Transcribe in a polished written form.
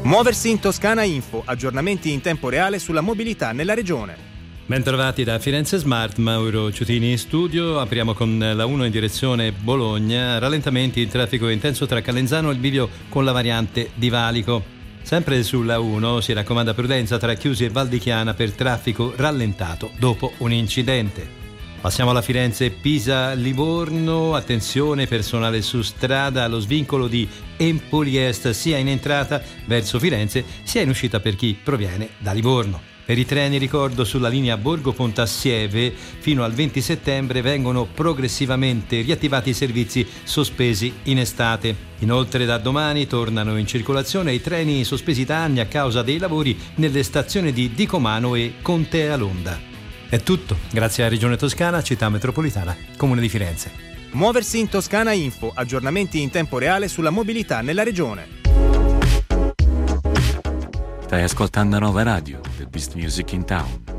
Muoversi in Toscana Info, aggiornamenti in tempo reale sulla mobilità nella regione. Bentrovati da Firenze Smart, Mauro Ciutini in studio. Apriamo con la 1 in direzione Bologna, rallentamenti in traffico intenso tra Calenzano e il bivio con la variante di Valico. Sempre sulla 1 si raccomanda prudenza tra Chiusi e Val di Chiana per traffico rallentato dopo un incidente. Passiamo alla Firenze-Pisa-Livorno, attenzione personale su strada allo svincolo di Empoli Est sia in entrata verso Firenze sia in uscita per chi proviene da Livorno. Per i treni, ricordo, sulla linea Borgo Pontassieve fino al 20 settembre vengono progressivamente riattivati i servizi sospesi in estate. Inoltre da domani tornano in circolazione i treni sospesi da anni a causa dei lavori nelle stazioni di Dicomano e Conte Alonda. È tutto, grazie alla Regione Toscana, Città Metropolitana, Comune di Firenze. Muoversi in Toscana Info, aggiornamenti in tempo reale sulla mobilità nella regione. Stai ascoltando Nova Radio, the best music in town.